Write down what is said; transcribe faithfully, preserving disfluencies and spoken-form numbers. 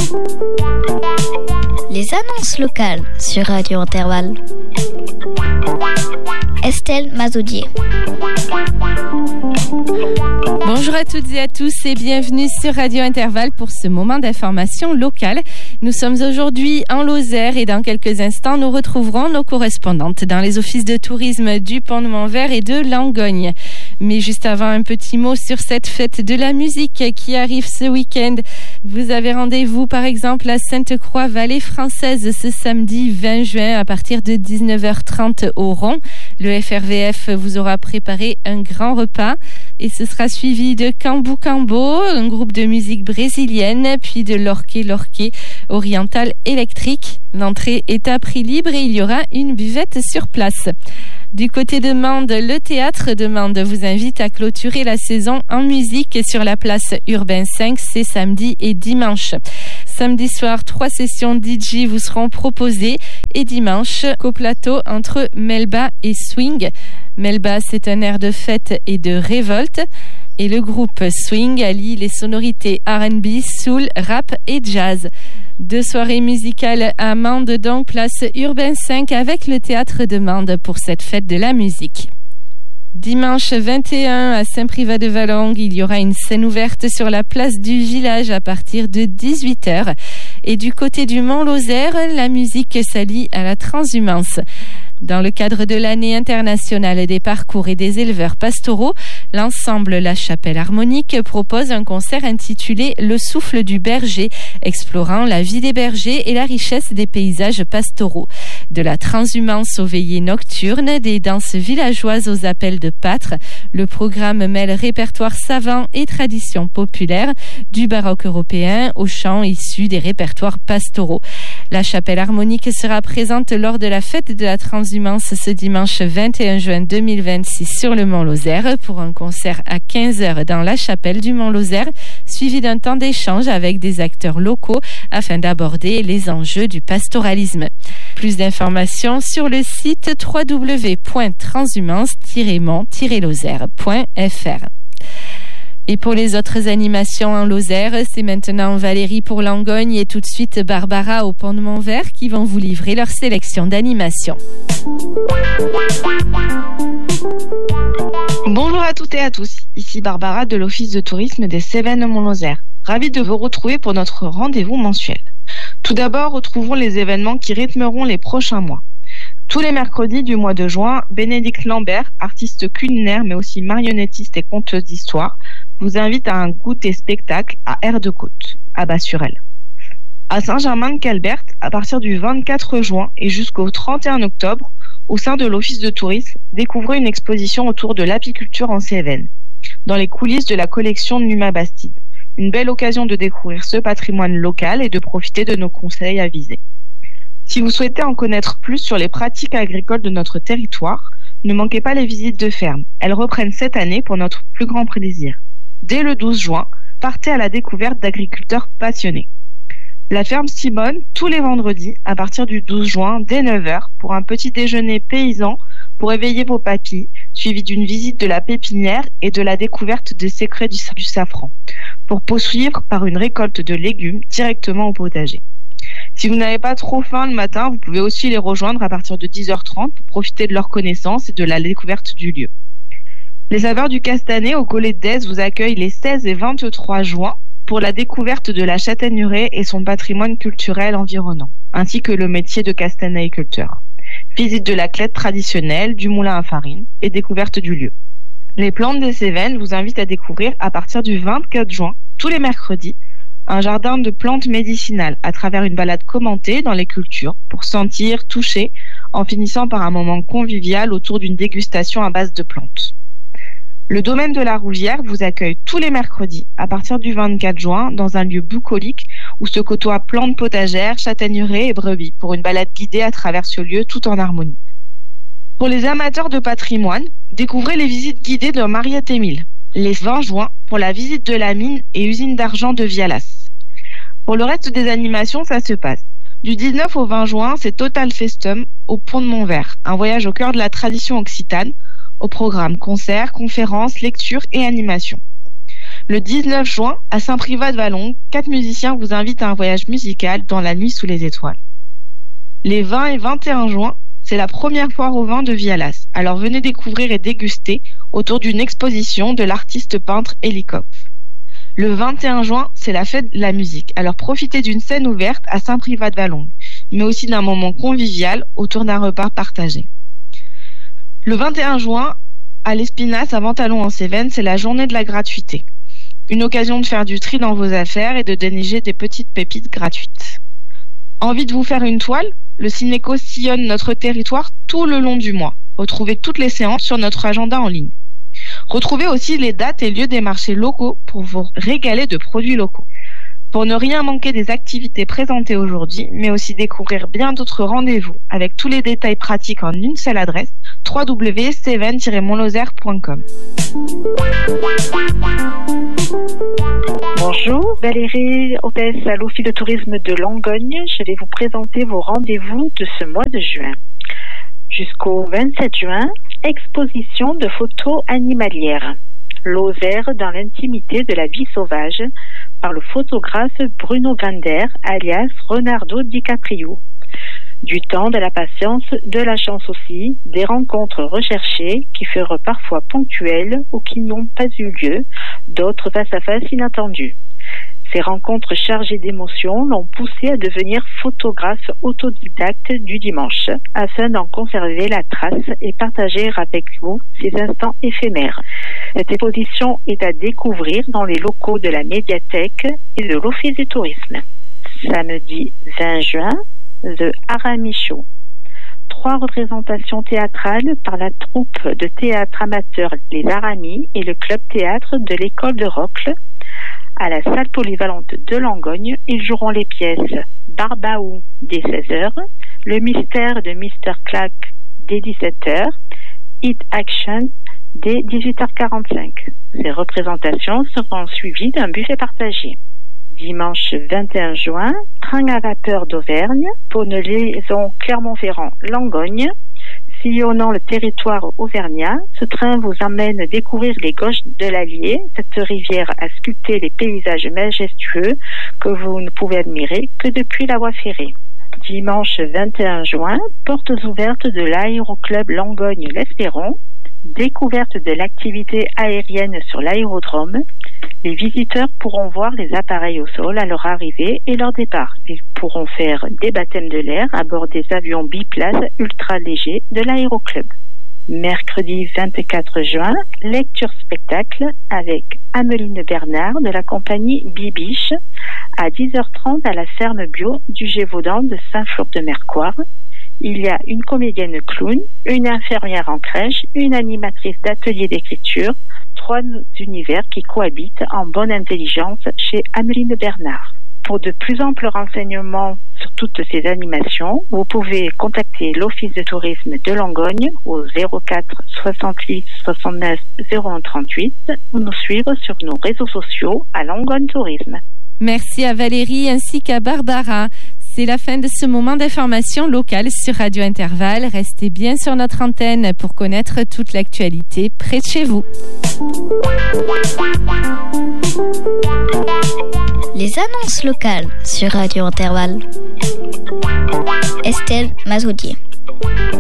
Les annonces locales sur Radio Intervalle. Estelle Mazoudier. Bonjour à toutes et à tous et bienvenue sur Radio Intervalle pour ce moment d'information locale. Nous sommes aujourd'hui en Lozère et dans quelques instants, nous retrouverons nos correspondantes dans les offices de tourisme du Pont de Montvert et de Langogne. Mais juste avant, un petit mot sur cette fête de la musique qui arrive ce week-end. Vous avez rendez-vous par exemple à Sainte-Croix, Vallée Française, ce samedi vingt juin à partir de dix-neuf heures trente au Rond. Le F R V F vous aura préparé un grand repas et ce sera suivi de Cambo Cambo, un groupe de musique brésilienne, puis de l'Orquet L'Orquet oriental électrique. L'entrée est à prix libre et il y aura une buvette sur place. Du côté de Mende, le théâtre de Mende vous invite à clôturer la saison en musique sur la place Urbain cinq, c'est samedi et dimanche. Samedi soir, trois sessions D J vous seront proposées et dimanche, coplateau entre Melba et Swing. Melba, c'est un air de fête et de révolte. Et le groupe Swing allie les sonorités R and B, soul, rap et jazz. Deux soirées musicales à Mende, donc place Urbain cinq avec le théâtre de Mende pour cette fête de la musique. Dimanche vingt et un à Saint-Privat-de-Valongue, il y aura une scène ouverte sur la place du village à partir de dix-huit heures. Et du côté du Mont-Lozère, la musique s'allie à la transhumance. Dans le cadre de l'année internationale des parcours et des éleveurs pastoraux, l'ensemble La Chapelle Harmonique propose un concert intitulé Le souffle du berger, explorant la vie des bergers et la richesse des paysages pastoraux. De la transhumance aux veillées nocturnes, des danses villageoises aux appels de pâtres, le programme mêle répertoire savant et tradition populaire, du baroque européen aux chants issus des répertoires pastoraux. La Chapelle Harmonique sera présente lors de la fête de la transhumance ce dimanche vingt et un juin deux mille vingt-six sur le Mont-Lozère pour un concert à quinze heures dans la chapelle du Mont-Lozère, suivi d'un temps d'échange avec des acteurs locaux afin d'aborder les enjeux du pastoralisme. Plus d'informations sur le site w w w point transhumance tiret mont tiret lozère point f r. Et pour les autres animations en Lozère, c'est maintenant Valérie pour Langogne et tout de suite Barbara au Pont de Montvert qui vont vous livrer leur sélection d'animations. Bonjour à toutes et à tous, ici Barbara de l'Office de tourisme des Cévennes Mont-Lozère. Ravie de vous retrouver pour notre rendez-vous mensuel. Tout d'abord, retrouvons les événements qui rythmeront les prochains mois. Tous les mercredis du mois de juin, Bénédicte Lambert, artiste culinaire mais aussi marionnettiste et conteuse d'histoire, vous invite à un goûter spectacle à Air de Côte, à Bas-sur-Elle. À Saint-Germain-de-Calbert, à partir du vingt-quatre juin et jusqu'au trente et un octobre, au sein de l'Office de tourisme, découvrez une exposition autour de l'apiculture en Cévennes, dans les coulisses de la collection Numa Bastide. Une belle occasion de découvrir ce patrimoine local et de profiter de nos conseils avisés. Si vous souhaitez en connaître plus sur les pratiques agricoles de notre territoire, ne manquez pas les visites de ferme. Elles reprennent cette année pour notre plus grand plaisir. Dès le douze juin, partez à la découverte d'agriculteurs passionnés. La ferme Simone, tous les vendredis, à partir du douze juin, dès neuf heures, pour un petit déjeuner paysan pour éveiller vos papilles, suivi d'une visite de la pépinière et de la découverte des secrets du, du safran, pour poursuivre par une récolte de légumes directement au potager. Si vous n'avez pas trop faim le matin, vous pouvez aussi les rejoindre à partir de dix heures trente pour profiter de leur connaissance et de la découverte du lieu. Les Saveurs du Castanet au Collet d'Aise vous accueillent les seize et vingt-trois juin pour la découverte de la châtaigneraie et son patrimoine culturel environnant, ainsi que le métier de castanéiculteur. Visite de la clette traditionnelle, du moulin à farine et découverte du lieu. Les Plantes des Cévennes vous invitent à découvrir à partir du vingt-quatre juin, tous les mercredis, un jardin de plantes médicinales à travers une balade commentée dans les cultures pour sentir, toucher, en finissant par un moment convivial autour d'une dégustation à base de plantes. Le domaine de la Rouvière vous accueille tous les mercredis à partir du vingt-quatre juin dans un lieu bucolique où se côtoient plantes potagères, châtaigneraies et brebis pour une balade guidée à travers ce lieu tout en harmonie. Pour les amateurs de patrimoine, découvrez les visites guidées de Mariette Émile, les vingt juin pour la visite de la mine et usine d'argent de Vialas. Pour le reste des animations, ça se passe. Du dix-neuf au vingt juin, c'est Total Festum au Pont de Montvert, un voyage au cœur de la tradition occitane, au programme concerts, conférences, lectures et animations. Le dix-neuf juin, à Saint-Privat-de-Vallon, quatre musiciens vous invitent à un voyage musical dans la nuit sous les étoiles. Les vingt et vingt et un juin, c'est la première foire au vin de Vialas. Alors venez découvrir et déguster autour d'une exposition de l'artiste peintre Elie Kopf. Le vingt et un juin, c'est la fête de la musique. Alors profitez d'une scène ouverte à Saint-Privat-de-Vallon, mais aussi d'un moment convivial autour d'un repas partagé. Le vingt et un juin, à l'Espinasse, à Ventalon en Cévennes, c'est la journée de la gratuité. Une occasion de faire du tri dans vos affaires et de dénicher des petites pépites gratuites. Envie de vous faire une toile ? Le Cinéco sillonne notre territoire tout le long du mois. Retrouvez toutes les séances sur notre agenda en ligne. Retrouvez aussi les dates et lieux des marchés locaux pour vous régaler de produits locaux. Pour ne rien manquer des activités présentées aujourd'hui, mais aussi découvrir bien d'autres rendez-vous avec tous les détails pratiques en une seule adresse, w w w point cévennes tiret montlozère point com. Bonjour, Valérie, hôtesse à l'Office de tourisme de Langogne. Je vais vous présenter vos rendez-vous de ce mois de juin. Jusqu'au vingt-sept juin, exposition de photos animalières. Lozère dans l'intimité de la vie sauvage par le photographe Bruno Gander, alias Leonardo DiCaprio. Du temps, de la patience, de la chance aussi, des rencontres recherchées qui furent parfois ponctuelles ou qui n'ont pas eu lieu, d'autres face-à-face inattendus. Ces rencontres chargées d'émotions l'ont poussé à devenir photographe autodidacte du dimanche, afin d'en conserver la trace et partager avec vous ces instants éphémères. Cette exposition est à découvrir dans les locaux de la médiathèque et de l'Office du tourisme. Samedi vingt juin, The Aramis Show. Trois représentations théâtrales par la troupe de théâtre amateur Les Aramis et le club théâtre de l'école de Rocle. À la salle polyvalente de Langogne, ils joueront les pièces Barbaou dès seize heures, Le mystère de mister Clack dès dix-sept heures, Hit Action dès dix-huit heures quarante-cinq. Ces représentations seront suivies d'un buffet partagé. Dimanche vingt et un juin, train à vapeur d'Auvergne pour une liaison Clermont-Ferrand-Langogne. Sillonnant le territoire auvergnat, ce train vous emmène découvrir les gauches de l'Allier, cette rivière a sculpté les paysages majestueux que vous ne pouvez admirer que depuis la voie ferrée. Dimanche vingt et un juin, portes ouvertes de l'aéroclub Langogne-l'Espéron, découverte de l'activité aérienne sur l'aérodrome. Les visiteurs pourront voir les appareils au sol à leur arrivée et leur départ. Ils pourront faire des baptêmes de l'air à bord des avions biplaces ultra légers de l'aéroclub. Mercredi vingt-quatre juin, lecture-spectacle avec Ameline Bernard de la compagnie Bibiche à dix heures trente à la ferme bio du Gévaudan de Saint-Flour-de-Mercoire. Il y a une comédienne clown, une infirmière en crèche, une animatrice d'atelier d'écriture, trois univers qui cohabitent en bonne intelligence chez Ameline Bernard. Pour de plus amples renseignements sur toutes ces animations, vous pouvez contacter l'Office de tourisme de Langogne au zéro quatre soixante-huit soixante-neuf zéro un trente-huit ou nous suivre sur nos réseaux sociaux à Langogne Tourisme. Merci à Valérie ainsi qu'à Barbara. C'est la fin de ce moment d'information locale sur Radio Intervalle. Restez bien sur notre antenne pour connaître toute l'actualité près de chez vous. Les annonces locales sur Radio Intervalle. Estelle Mazoudier.